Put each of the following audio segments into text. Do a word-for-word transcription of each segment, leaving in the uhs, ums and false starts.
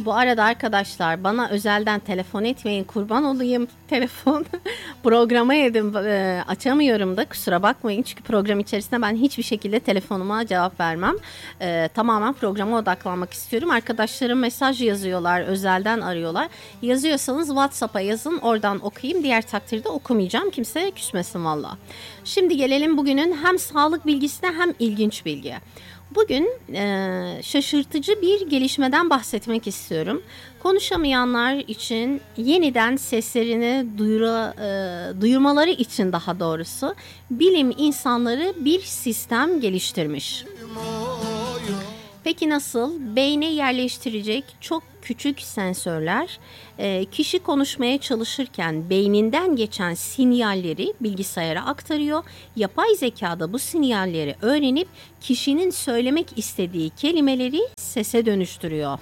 Bu arada arkadaşlar bana özelden telefon etmeyin, kurban olayım. Telefon programa yedim, e, açamıyorum da, kusura bakmayın. Çünkü program içerisinde ben hiçbir şekilde telefonuma cevap vermem. E, tamamen programa odaklanmak istiyorum. Arkadaşlarım mesaj yazıyorlar, özelden arıyorlar. Yazıyorsanız WhatsApp'a yazın, oradan okuyayım. Diğer takdirde okumayacağım. Kimse küsmesin valla. Şimdi gelelim bugünün hem sağlık bilgisine hem ilginç bilgiye. Bugün e, şaşırtıcı bir gelişmeden bahsetmek istiyorum. Konuşamayanlar için yeniden seslerini duyura, e, duyurmaları için, daha doğrusu bilim insanları bir sistem geliştirmiş. Peki nasıl? Beyne yerleştirecek çok küçük sensörler e, kişi konuşmaya çalışırken beyninden geçen sinyalleri bilgisayara aktarıyor. Yapay zekada bu sinyalleri öğrenip kişinin söylemek istediği kelimeleri sese dönüştürüyor.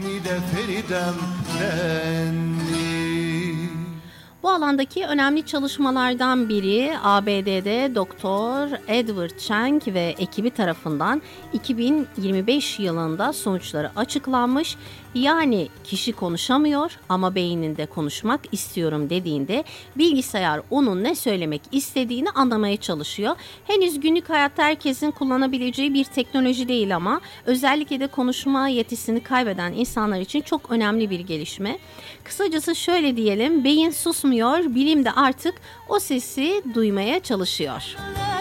Bu alandaki önemli çalışmalardan biri A B D'de Doktor Edward Chang ve ekibi tarafından iki bin yirmi beş yılında sonuçları açıklanmış. Yani kişi konuşamıyor ama beyninde konuşmak istiyorum dediğinde bilgisayar onun ne söylemek istediğini anlamaya çalışıyor. Henüz günlük hayatta herkesin kullanabileceği bir teknoloji değil ama özellikle de konuşma yetisini kaybeden insanlar için çok önemli bir gelişme. Kısacası şöyle diyelim, beyin susmuyor, bilim de artık o sesi duymaya çalışıyor.